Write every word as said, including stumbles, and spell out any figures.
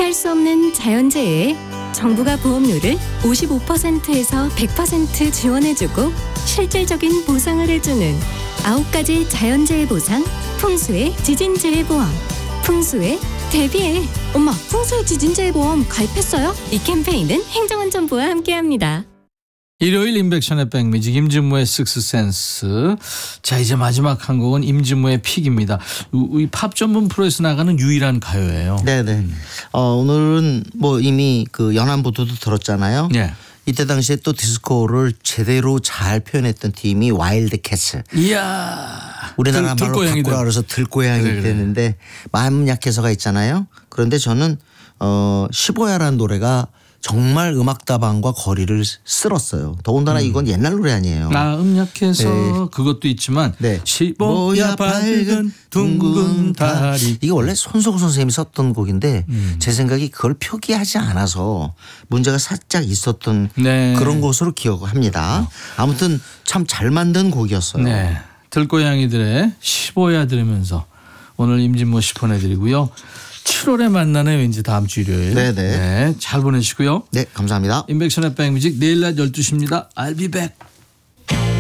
피할 수 없는 자연재해에 정부가 보험료를 오십오 퍼센트에서 백 퍼센트 지원해주고 실질적인 보상을 해주는 아홉 가지 자연재해 보상 풍수의 지진재해보험. 풍수의 대비해. 엄마, 풍수의 지진재해보험 가입했어요? 이 캠페인은 행정안전부와 함께합니다. 일요일 인백션의 백뮤직 임진무의 식스센스. 자, 이제 마지막 한 곡은 임진무의 픽입니다. 이 팝 전문 프로에서 나가는 유일한 가요예요. 네네. 음. 어, 오늘은 뭐 이미 그 연안부두도 들었잖아요. 네. 이때 당시에 또 디스코를 제대로 잘 표현했던 팀이 와일드 캐슬. 이야. 우리나라 들, 말로 바꾸라 그래서 들고양이 그래, 그래. 되는데 마음 약해서가 있잖아요. 그런데 저는 어 십오야라는 노래가 정말 음악다방과 거리를 쓸었어요. 더군다나 음. 이건 옛날 노래 아니에요. 마음 약해서 네. 그것도 있지만 네. 십오야 밝은 둥근 다리. 이게 원래 손석구 선생님이 썼던 곡인데 음. 제 생각이 그걸 표기하지 않아서 문제가 살짝 있었던 네. 그런 것으로 기억합니다. 아무튼 참 잘 만든 곡이었어요. 네. 들고양이들의 십오야 들으면서 오늘 임진모 씨 보내드리고요. 칠월에 만나네 왠지 다음 주 일요일. 네네. 네, 잘 보내시고요. 네, 감사합니다. 인백션의 백뮤직 내일 낮 열두 시입니다. I'll be back.